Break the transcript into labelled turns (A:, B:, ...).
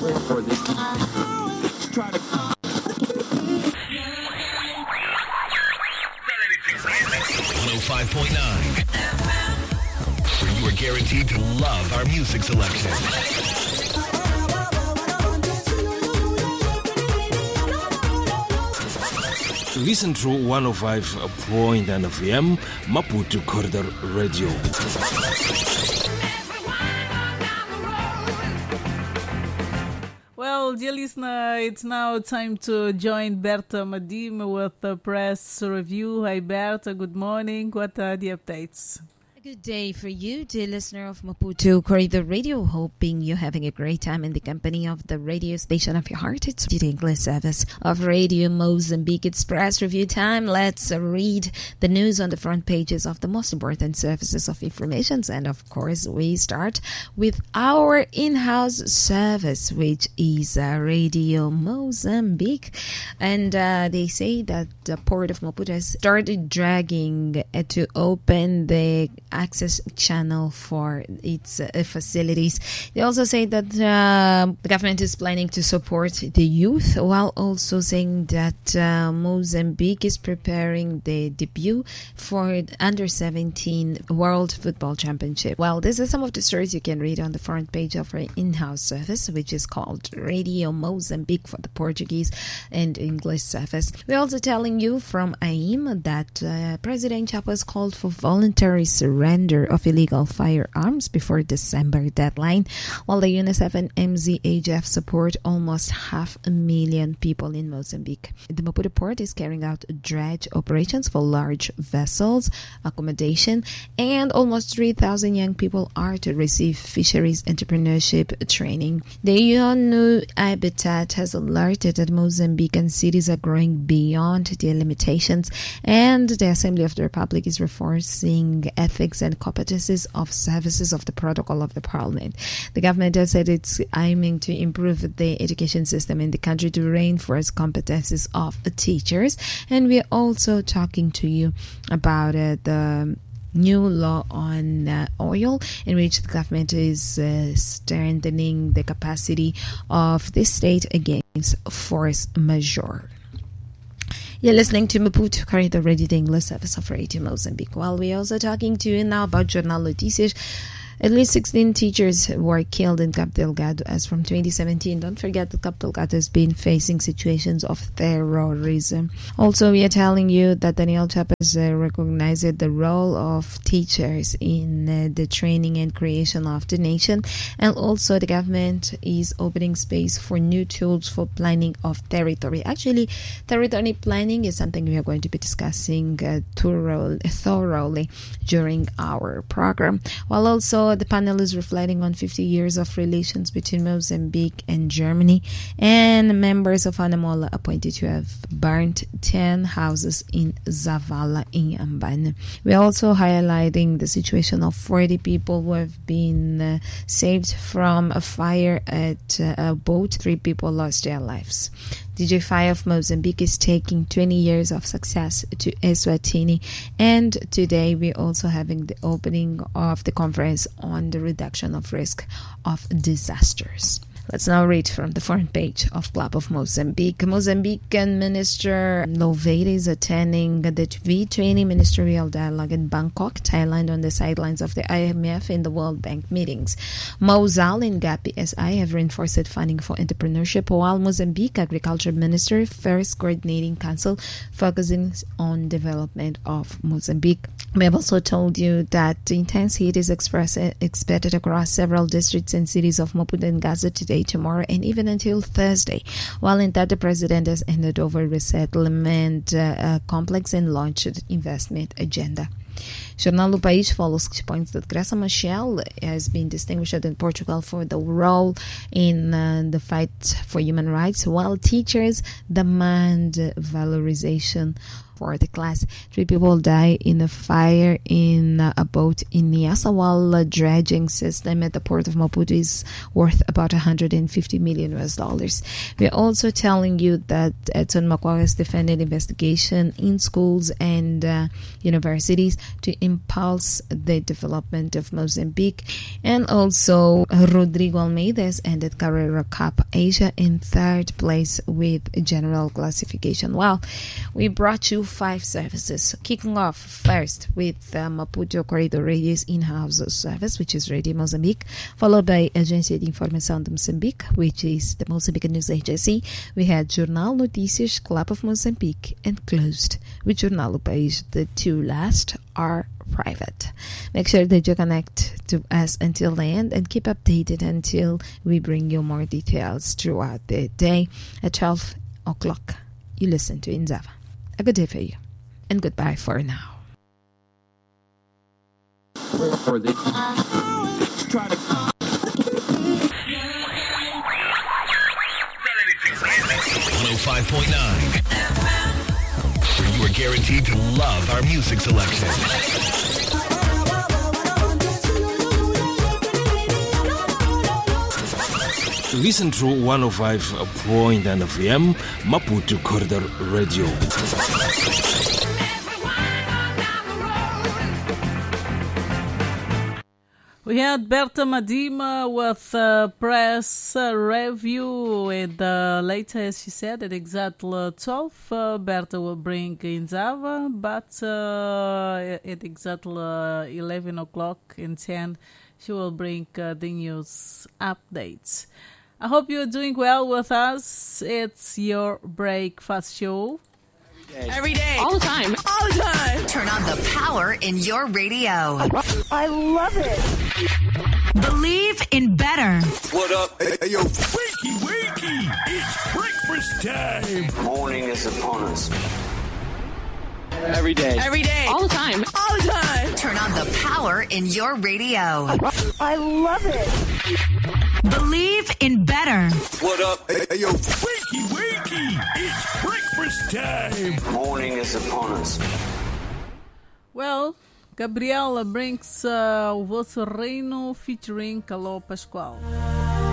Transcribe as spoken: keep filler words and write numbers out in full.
A: Try to
B: one oh five point nine, where you are guaranteed to love our music selection.
C: Listen through one oh five point nine F M, Maputo Corridor Radio.
D: Well, dear listener, it's now time to join Berta Madim with the press review. Hi, Berta. Good morning. What are the updates?
E: Good day for you, dear listener of Maputo Corridor Radio. Hoping you're having a great time in the company of the radio station of your heart. It's the English service of Radio Mozambique. It's press review time. Let's read the news on the front pages of the most important services of information. And of course, we start with our in-house service, which is uh, Radio Mozambique. And uh, they say that the port of Maputo has started dragging uh, to open the access channel for its uh, facilities. They also say that uh, the government is planning to support the youth, while also saying that uh, Mozambique is preparing the debut for under seventeen World Football Championship. Well, these are some of the stories you can read on the front page of our in-house service, which is called Radio Mozambique for the Portuguese and English service. We're also telling you from A I M that uh, President Chapo has called for voluntary surrender of illegal firearms before December deadline, while the UNICEF and M Z H F support almost half a million people in Mozambique. The Maputo port is carrying out dredge operations for large vessels, accommodation, and almost three thousand young people are to receive fisheries entrepreneurship training. The U N Habitat has alerted that Mozambican cities are growing beyond their limitations, and the Assembly of the Republic is reinforcing ethics and competencies of services of the protocol of the parliament. The government has said it's aiming to improve the education system in the country to reinforce competencies of teachers. And we're also talking to you about uh, the new law on uh, oil, in which the government is uh, strengthening the capacity of the state against force majeure. You're listening to Maputo Corridor Radio, the English service of Radio Mozambique. While we're also talking to you now about Jornal Noticias. At least sixteen teachers were killed in Cabo Delgado as from twenty seventeen. Don't forget that Cabo Delgado has been facing situations of terrorism. Also, we are telling you that Daniel Chapo has uh, recognized the role of teachers in uh, the training and creation of the nation. And also, the government is opening space for new tools for planning of territory. Actually, territory planning is something we are going to be discussing uh, thoroughly, thoroughly during our program. While also, the panel is reflecting on fifty years of relations between Mozambique and Germany, and members of Anamola appointed to have burnt ten houses in Zavala in Ambane. We're also highlighting the situation of forty people who have been uh, saved from a fire at uh, a boat. Three people lost their lives. D J Fire of Mozambique is taking twenty years of success to Eswatini, and today we're also having the opening of the conference on the reduction of risk of disasters. Let's now read from the front page of Club of Mozambique. Mozambican Minister Louveira is attending the V twenty Ministerial Dialogue in Bangkok, Thailand, on the sidelines of the I M F and the World Bank meetings. Mozal and Gapi S I have reinforced funding for entrepreneurship, while Mozambique Agriculture Minister first coordinating council focusing on development of Mozambique. We have also told you that intense heat is express, expected across several districts and cities of Maputo and Gaza today, tomorrow, and even until Thursday. While in that, the president has handed over resettlement uh, uh, complex and launched investment agenda. Jornal do País follows points that Graça Machel has been distinguished in Portugal for the role in uh, the fight for human rights, while teachers demand valorization for the class. Three people died in a fire in uh, a boat in Niassa, while a dredging system at the port of Maputo is worth about one hundred fifty million U S dollars. We're also telling you that Edson Makwaga's defended investigation in schools and uh, universities to impulse the development of Mozambique. And also Rodrigo Almeida has ended Carrera Cup Asia in third place with general classification. Well, we brought you five services, kicking off first with uh, Maputo Corridor Radio's in-house service, which is Radio Mozambique, followed by Agência de Informação de Moçambique, which is the Mozambique News Agency. We had Jornal Notícias, Club of Mozambique, and closed with Jornal do País. The two last are private. Make sure that you connect to us until the end and keep updated until we bring you more details throughout the day. At twelve o'clock, you listen to Inzava. A good day for you, and goodbye for now.
B: For the try to one oh five point nine, where you are guaranteed to love our music selection.
C: Listen to one oh five point nine F M, Maputo Corridor Radio.
D: We had Berta Madima with uh, press uh, review, and uh, later, as she said, at exactly twelve, uh, Berta will bring Inzava, but uh, at exactly eleven o'clock and ten, she will bring uh, the news updates. I hope you're doing well with us. It's your breakfast show.
A: Every day.
F: All the time.
A: All the time.
G: Turn on the power in your radio.
F: I love it.
G: Believe in better.
B: What up?
H: Hey, hey, yo.
B: Wakey, wakey. It's breakfast time.
I: Morning is upon us.
A: Every day. Every day.
F: All the time.
A: All the time.
G: Turn on the power in your radio.
F: I love it.
G: Believe in better.
B: What up?
H: Hey, hey, yo.
B: Wakey, wakey. It's breakfast time.
I: Morning is upon us.
D: Well, Gabriela brings uh, o vosso reino featuring Caló Pascoal.